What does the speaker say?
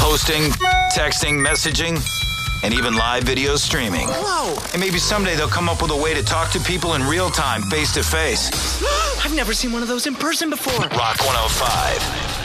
posting, texting, messaging, and even live video streaming. Whoa! And maybe someday they'll come up with a way to talk to people in real time, face to face. I've never seen one of those in person before. Rock 105.